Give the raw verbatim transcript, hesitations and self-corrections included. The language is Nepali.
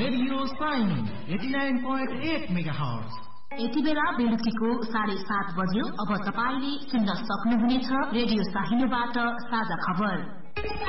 Radio sign eighty nine point at mega hertz. यति बेला बेलुकीको साढे सात बज्यो। अब तपाईले सुन्न सक्नुहुनेछ रेडियो साहिलोबाट साझा खबर।